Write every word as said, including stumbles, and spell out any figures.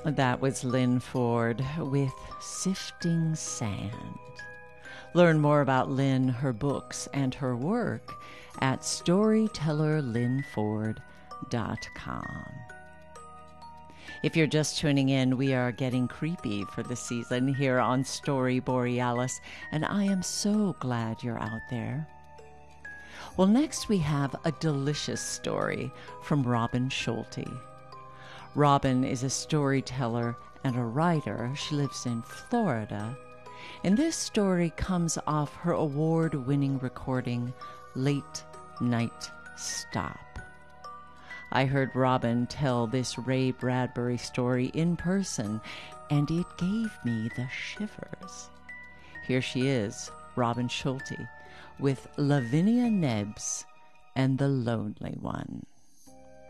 That was Lynn Ford with Sifting Sand. Learn more about Lynn, her books, and her work at storyteller lynn ford dot com. If you're just tuning in, we are getting creepy for the season here on Story Borealis, and I am so glad you're out there. Well, next we have a delicious story from Robin Schulte. Robin is a storyteller and a writer. She lives in Florida, and this story comes off her award-winning recording, Late Night Stop. I heard Robin tell this Ray Bradbury story in person, and it gave me the shivers. Here she is, Robin Schulte, with Lavinia Nebbs and the Lonely One.